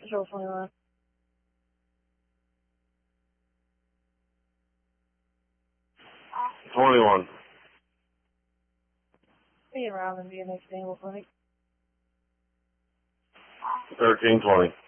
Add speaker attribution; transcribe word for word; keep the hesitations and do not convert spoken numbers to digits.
Speaker 1: Patrol twenty-one.
Speaker 2: twenty-one.
Speaker 1: Being around and being next to Clinic.
Speaker 2: thirteen twenty.